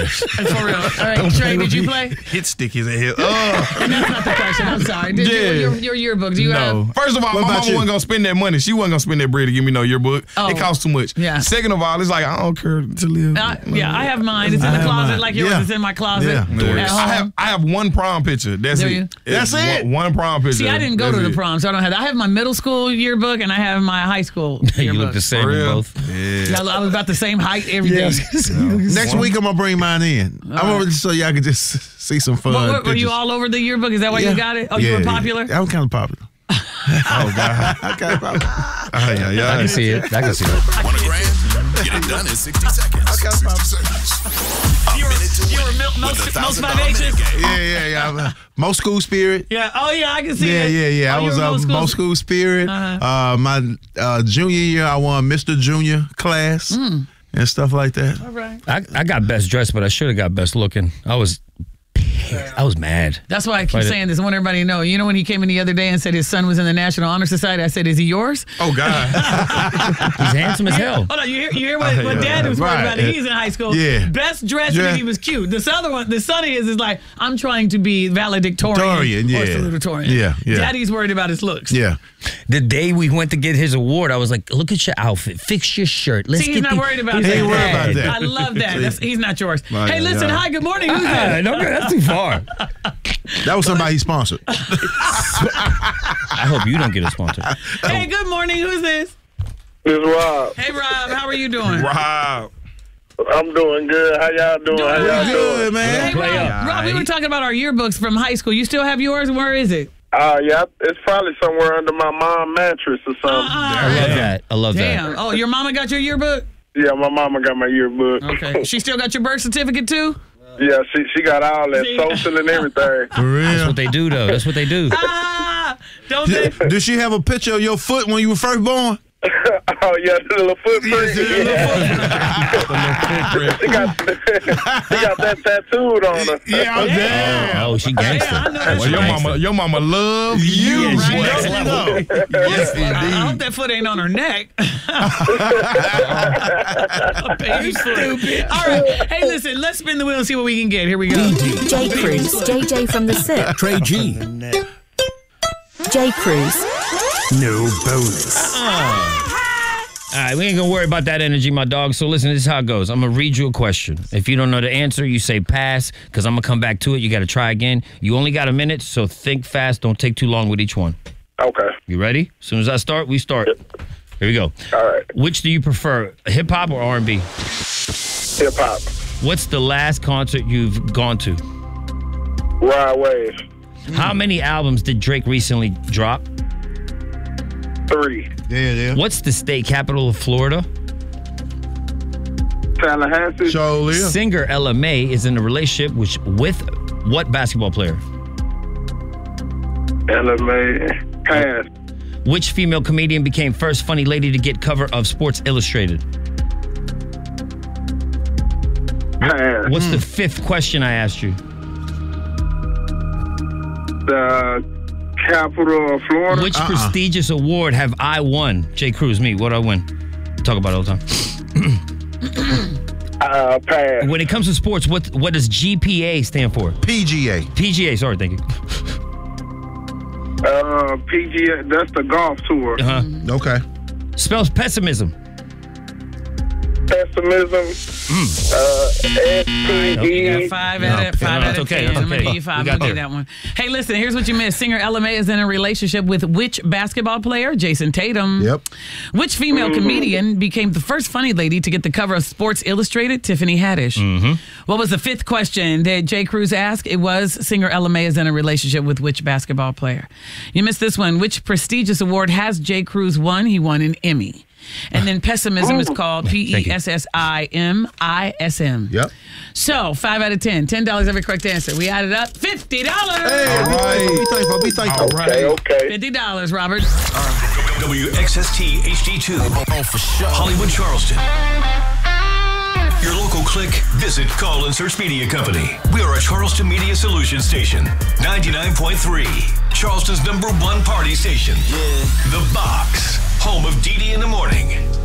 For real. All right, Trey, did you play? Hit stickies in here. And that's not the question. I'm sorry. Did your yearbook? Do you have? First of all, my mama wasn't gonna spend that money. She wasn't gonna spend that bread to give me no yearbook. It costs too much. Yeah. Second of all, it's like I don't care to live. I have mine. It's in the closet, like yours is in my closet. Yeah. I have one prom picture. That's it. That's it. One prom picture. See, I didn't go to the prom, so I don't have that. I have my middle school yearbook and I have my high school yearbook. You look the same in both. Yeah. I was about the same height, everything. Next week I'm gonna bring mine in. I'm gonna so y'all can just see some fun. Were you all over the yearbook? Is that why you got it? Oh, you were popular? Yeah. I'm kind of popular. Oh God. I'm kind of popular. I can see it. I can see it. $1 grand. Get it done in 60 seconds. Okay, 60 seconds. You were most vivacious? Yeah. Most school spirit. Yeah. Oh, yeah, I can see it. Yeah. I was most school spirit. My junior year, I won Mr. Junior class and stuff like that. All right. I got best dressed, but I should have got best looking. I was mad. That's why I keep saying this. I want everybody to know. You know when he came in the other day and said his son was in the National Honor Society? I said, is he yours? Oh, God. He's handsome as hell. Hold on. You hear what Dad was worried about? He's in high school. Yeah. Best dressed and he was cute. This other one, the son is like, I'm trying to be valedictorian or salutatorian. Yeah. Daddy's worried about his looks. Yeah. The day we went to get his award, I was like, look at your outfit. Fix your shirt. See, he's not worried about that. He ain't worried about that. I love that. He's not yours. Hey, listen. Hi, good morning. Who's that? No, that's too far. That was somebody he sponsored. I hope you don't get a sponsor. Hey, good morning. Who's this? This is Rob. Hey, Rob. How are you doing? Rob. I'm doing good. How y'all doing? Good, man. Hey, Rob, we were talking about our yearbooks from high school. You still have yours? Where is it? Yeah, it's probably somewhere under my mom's mattress or something. I love that. Damn. Oh, your mama got your yearbook? Yeah, my mama got my yearbook. Okay. She still got your birth certificate, too? Yeah, she got all that social and everything. For real. That's what they do, though. That's what they do. Don't they? Did she have a picture of your foot when you were first born? Oh, yeah, the little footprint. She got that tattooed on her. Yeah. Oh, she gangster. Well, your mama love you. Yes, indeed. I hope that foot ain't on her neck. A baby foot. All right. Hey, listen, let's spin the wheel and see what we can get. Here we go. J. Cruz, JJ from the SIP. Trey G. J. Cruz. No bonus. All right, we ain't gonna worry about that energy, my dog. So listen, this is how it goes. I'm gonna read you a question. If you don't know the answer, you say pass, because I'm gonna come back to it. You gotta try again. You only got a minute, so think fast. Don't take too long with each one. Okay. You ready? As soon as I start, we start. Yep. Here we go. All right. Which do you prefer, hip-hop or R&B? Hip-hop. What's the last concert you've gone to? Ride Wave. How many albums did Drake recently drop? 3. Yeah. What's the state capital of Florida? Tallahassee. Singer Ella Mai is in a relationship with what basketball player? Ella Mai. Pass. Which female comedian became first funny lady to get cover of Sports Illustrated? Pass. What's the fifth question I asked you? The capital of Florida. Which prestigious award have I won? J. Cruz, me. What do I win? Talk about it all the time. Pass. When it comes to sports, what does GPA stand for? PGA. PGA, sorry, thank you. PGA, that's the golf tour. Okay. Spells pessimism. Pessimism. S-P-E. You got 5 out of 10. That's okay. I'm going to give you 5. I'm going to give that one. Hey, listen, here's what you missed. Singer Ella Mai is in a relationship with which basketball player? Jason Tatum. Yep. Which female comedian became the first funny lady to get the cover of Sports Illustrated? Tiffany Haddish. What was the fifth question that J. Cruz asked? It was Singer Ella Mai is in a relationship with which basketball player? You missed this one. Which prestigious award has J. Cruz won? He won an Emmy. And then pessimism is called PESSIMISM. Yep. So 5 out of 10. $10 every correct answer. We added up $50. Hey, be thankful. Okay. $50, Robert. WXST HD2. Oh, for sure. Hollywood, Charleston. Your local click, visit, call, and search media company. We are a Charleston Media Solutions station. 99.3. Charleston's #1 party station. Yeah. The Box. Home of Dee Dee in the Morning.